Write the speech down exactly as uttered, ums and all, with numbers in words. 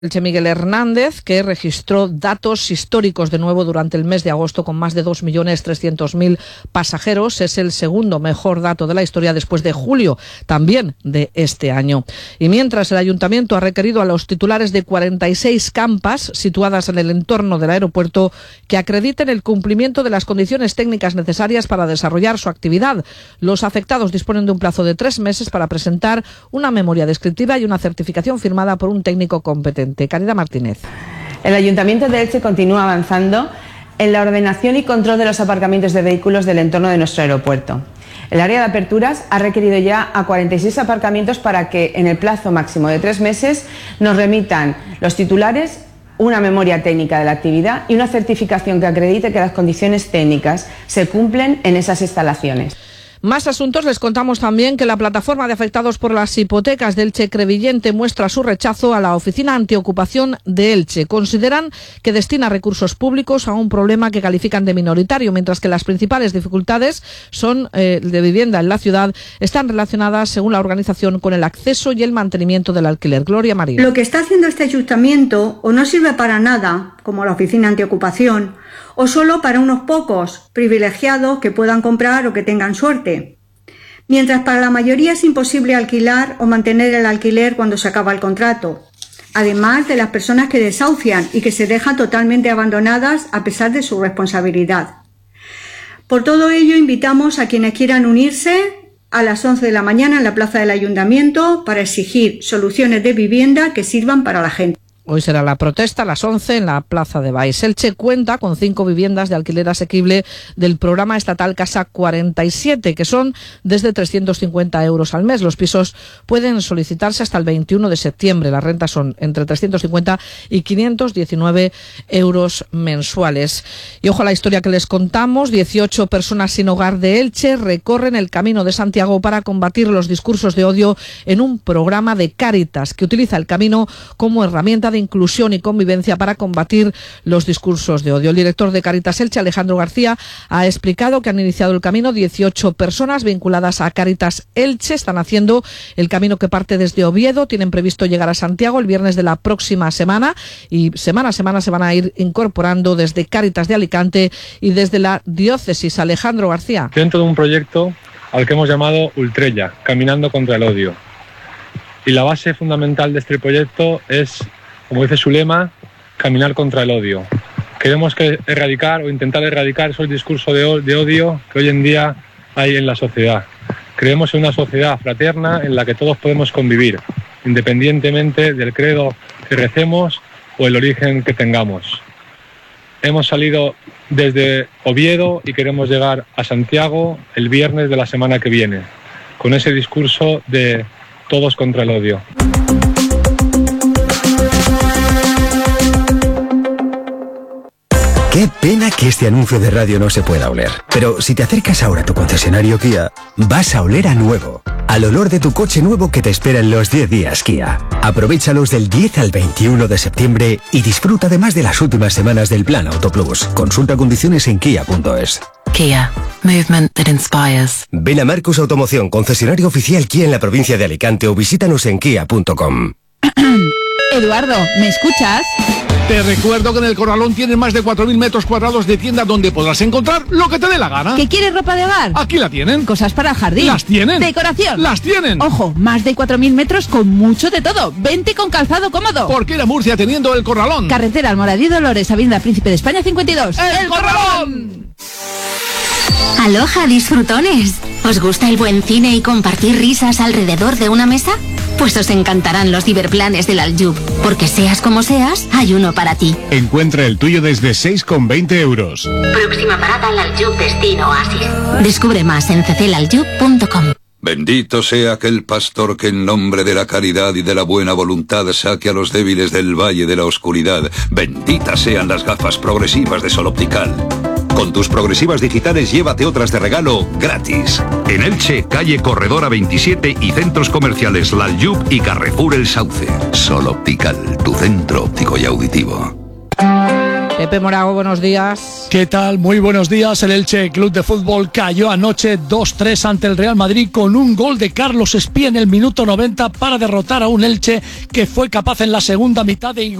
Elche Miguel Hernández, que registró datos históricos de nuevo durante el mes de agosto con más de dos millones trescientos mil pasajeros. Es el segundo mejor dato de la historia después de julio, también de este año. Y mientras el Ayuntamiento ha requerido a los titulares de cuarenta y seis campas situadas en el entorno del aeropuerto que acrediten el cumplimiento de las condiciones técnicas necesarias para desarrollar su actividad. Los afectados disponen de un plazo de tres meses para presentar una memoria descriptiva y una certificación firmada por un técnico competente. Caridad Martínez. El Ayuntamiento de Elche continúa avanzando en la ordenación y control de los aparcamientos de vehículos del entorno de nuestro aeropuerto. El área de aperturas ha requerido ya a cuarenta y seis aparcamientos para que en el plazo máximo de tres meses nos remitan los titulares una memoria técnica de la actividad y una certificación que acredite que las condiciones técnicas se cumplen en esas instalaciones. Más asuntos. Les contamos también que la plataforma de afectados por las hipotecas de Elche Crevillente muestra su rechazo a la Oficina Antiocupación de Elche. Consideran que destina recursos públicos a un problema que califican de minoritario, mientras que las principales dificultades son eh, de vivienda en la ciudad están relacionadas, según la organización, con el acceso y el mantenimiento del alquiler. Gloria María. Lo que está haciendo este ayuntamiento o no sirve para nada, como la Oficina Antiocupación, o solo para unos pocos privilegiados que puedan comprar o que tengan suerte. Mientras para la mayoría es imposible alquilar o mantener el alquiler cuando se acaba el contrato, además de las personas que desahucian y que se dejan totalmente abandonadas a pesar de su responsabilidad. Por todo ello, invitamos a quienes quieran unirse a las once de la mañana en la plaza del Ayuntamiento para exigir soluciones de vivienda que sirvan para la gente. Hoy será la protesta a las once en la plaza de Baix. Elche cuenta con cinco viviendas de alquiler asequible del programa estatal Casa cuarenta y siete, que son desde trescientos cincuenta euros al mes. Los pisos pueden solicitarse hasta el veintiuno de septiembre. Las rentas son entre trescientos cincuenta y quinientos diecinueve euros mensuales. Y ojo a la historia que les contamos. dieciocho personas sin hogar de Elche recorren el Camino de Santiago para combatir los discursos de odio en un programa de Cáritas que utiliza el camino como herramienta de inclusión y convivencia para combatir los discursos de odio. El director de Cáritas Elche, Alejandro García, ha explicado que han iniciado el camino dieciocho personas vinculadas a Cáritas Elche. Están haciendo el camino que parte desde Oviedo. Tienen previsto llegar a Santiago el viernes de la próxima semana y semana a semana se van a ir incorporando desde Cáritas de Alicante y desde la diócesis. Alejandro García. Dentro de un proyecto al que hemos llamado Ultrella, Caminando contra el Odio. Y la base fundamental de este proyecto es, como dice su lema, caminar contra el odio. Queremos que erradicar o intentar erradicar esos discursos de, de odio que hoy en día hay en la sociedad. Creemos en una sociedad fraterna en la que todos podemos convivir, independientemente del credo que recemos o el origen que tengamos. Hemos salido desde Oviedo y queremos llegar a Santiago el viernes de la semana que viene, con ese discurso de todos contra el odio. Qué pena que este anuncio de radio no se pueda oler. Pero si te acercas ahora a tu concesionario Kia, vas a oler a nuevo. Al olor de tu coche nuevo que te espera en los diez días Kia. Aprovéchalos del diez al veintiuno de septiembre y disfruta además de las últimas semanas del Plan Auto Plus. Consulta condiciones en kia punto es. Kia. Movement that inspires. Ven a Marcos Automoción, concesionario oficial Kia en la provincia de Alicante o visítanos en kia punto com. Eduardo, ¿me escuchas? Te recuerdo que en El Corralón tienes más de cuatro mil metros cuadrados de tienda donde podrás encontrar lo que te dé la gana. ¿Que quieres ropa de hogar? Aquí la tienen. ¿Cosas para el jardín? Las tienen. ¿Decoración? Las tienen. Ojo, más de cuatro mil metros con mucho de todo. Vente con calzado cómodo. ¿Por qué ir a Murcia teniendo El Corralón? Carretera Almoradí Dolores, Avenida Príncipe de España cincuenta y dos. ¡El, el Corralón! Aloha, disfrutones. ¿Os gusta el buen cine y compartir risas alrededor de una mesa? Pues os encantarán los ciberplanes del Aljub, porque seas como seas, hay uno para ti. Encuentra el tuyo desde seis con veinte euros. Próxima parada al Aljub Destino Oasis. Descubre más en cecelaljub punto com. Bendito sea aquel pastor que en nombre de la caridad y de la buena voluntad saque a los débiles del valle de la oscuridad. Benditas sean las gafas progresivas de Sol Optical. Con tus progresivas digitales llévate otras de regalo gratis. En Elche, calle Corredora veintisiete y centros comerciales L'Aljub y Carrefour El Sauce. Sol Optical, tu centro óptico y auditivo. Pepe Morago, buenos días. ¿Qué tal? Muy buenos días. El Elche Club de Fútbol cayó anoche dos tres ante el Real Madrid con un gol de Carlos Espí en el minuto noventa para derrotar a un Elche que fue capaz en la segunda mitad de